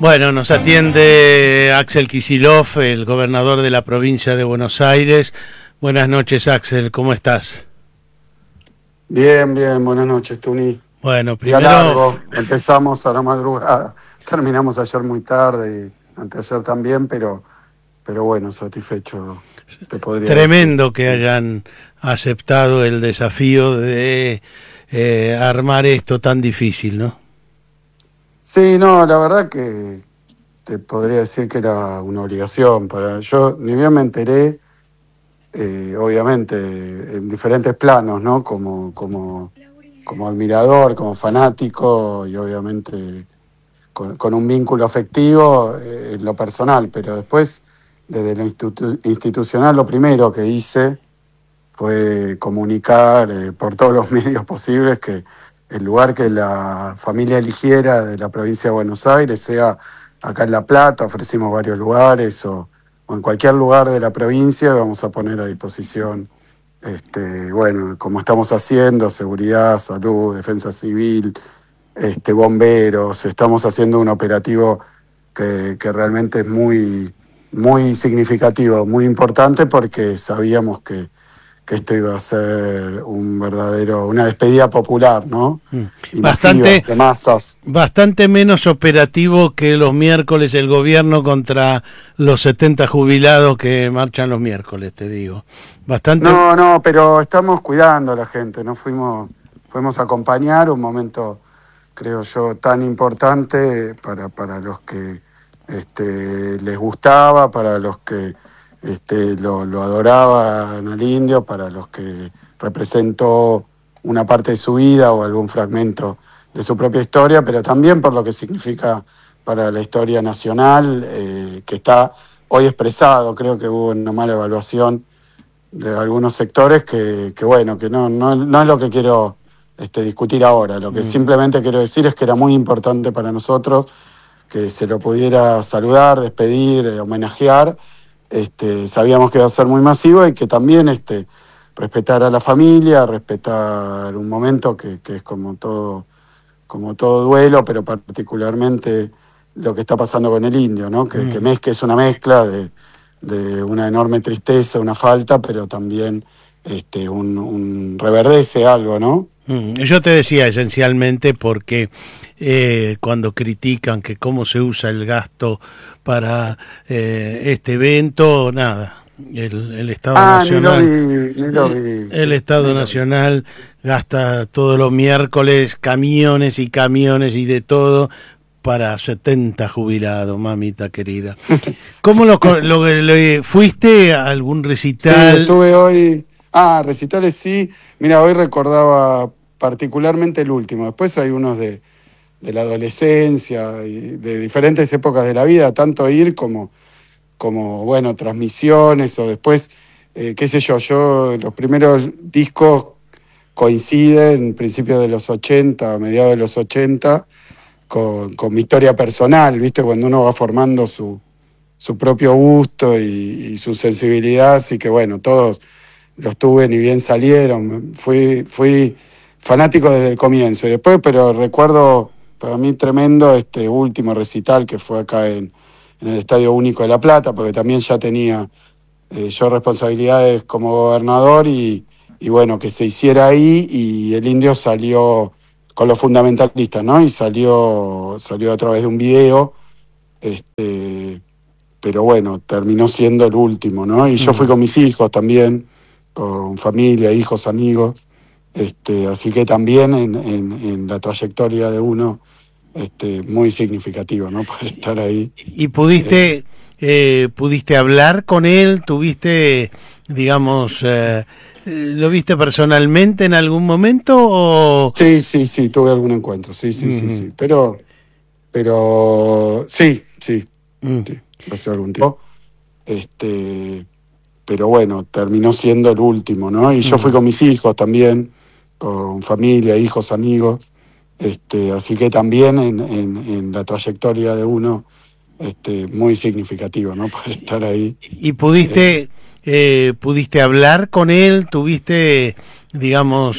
Bueno, nos atiende Axel Kicillof, el gobernador de la provincia de Buenos Aires. Buenas noches, Axel, ¿cómo estás? Bien, bien, buenas noches, Tuni. Bueno, Día primero... largo, empezamos a la madrugada, terminamos ayer muy tarde y anteayer también, pero bueno, satisfecho, te podría decir. Tremendo que hayan aceptado el desafío de armar esto tan difícil, ¿no? Sí, no, la verdad que te podría decir que era una obligación. Yo ni bien me enteré, obviamente, en diferentes planos, ¿no? Como admirador, como fanático y obviamente con un vínculo afectivo en lo personal, pero después, desde lo institucional, lo primero que hice fue comunicar por todos los medios posibles que el lugar que la familia eligiera de la provincia de Buenos Aires, sea acá en La Plata, ofrecimos varios lugares, o en cualquier lugar de la provincia, vamos a poner a disposición, bueno, como estamos haciendo, seguridad, salud, defensa civil, bomberos. Estamos haciendo un operativo que realmente es muy, muy significativo, muy importante, porque sabíamos que esto iba a ser una despedida popular, ¿no? Y masiva, de masas. Bastante menos operativo que los miércoles el gobierno contra los 70 jubilados que marchan los miércoles, te digo. Bastante... No, pero estamos cuidando a la gente, ¿no? Fuimos a acompañar un momento, creo yo, tan importante para los que les gustaba, para los que lo adoraban al indio, para los que representó una parte de su vida o algún fragmento de su propia historia, pero también por lo que significa para la historia nacional, que está hoy expresado. Creo que hubo una mala evaluación de algunos sectores que bueno, que no es lo que quiero discutir ahora. Lo que simplemente quiero decir es que era muy importante para nosotros que se lo pudiera saludar, despedir, homenajear. Sabíamos que iba a ser muy masivo y que también respetar a la familia, respetar un momento que es como todo duelo, pero particularmente lo que está pasando con el indio, ¿no? Que es una mezcla de una enorme tristeza, una falta, pero también un reverdece algo, ¿no? Yo te decía esencialmente porque cuando critican que cómo se usa el gasto para este evento, nada, el Estado Nacional, ni lo vi. El Estado Nacional gasta todos los miércoles camiones y camiones y de todo para 70 jubilados, mamita querida. ¿Cómo fuiste a algún recital? Sí, estuve hoy. Recitales sí. Mira, hoy recordaba particularmente el último. Después hay unos de la adolescencia y de diferentes épocas de la vida, tanto ir como bueno, transmisiones, o después, qué sé yo, los primeros discos coinciden, principios de los 80, mediados de los 80, con mi historia personal, ¿viste? Cuando uno va formando su propio gusto y su sensibilidad, así que bueno, todos los tuve, ni bien salieron. Fui fanático desde el comienzo. Y después, pero recuerdo para mí tremendo este último recital que fue acá en el Estadio Único de La Plata, porque también ya tenía yo responsabilidades como gobernador y bueno, que se hiciera ahí, y el indio salió con los fundamentalistas, ¿no? Y salió a través de un video, pero bueno, terminó siendo el último, ¿no? Y yo fui con mis hijos también, con familia, hijos, amigos, así que también en la trayectoria de uno, muy significativo, ¿no? Para estar ahí. ¿Y pudiste hablar con él? ¿Tuviste, digamos, lo viste personalmente en algún momento? O... Sí, tuve algún encuentro, sí, pero sí, hace algún tiempo, pero bueno, terminó siendo el último, ¿no? Y yo fui con mis hijos también, con familia, hijos, amigos, así que también en la trayectoria de uno, muy significativo, ¿no? Para estar ahí. ¿Y pudiste hablar con él? ¿Tuviste, digamos,